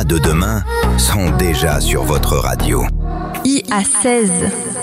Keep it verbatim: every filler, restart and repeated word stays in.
cinéma de demain sont déjà sur votre radio. I A seize.